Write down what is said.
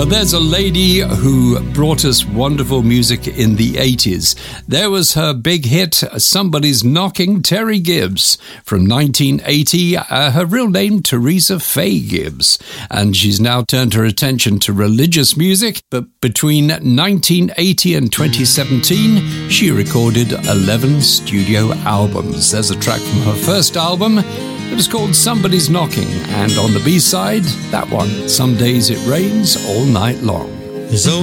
There's a lady who brought us wonderful music in the 80s. There was her big hit, Somebody's Knocking, Terry Gibbs, from 1980. Her real name, Teresa Faye Gibbs. And she's now turned her attention to religious music. But between 1980 and 2017, she recorded 11 studio albums. There's a track from her first album. It was called Somebody's Knocking, and on the B-side, that one, Some Days It Rains All Night Long.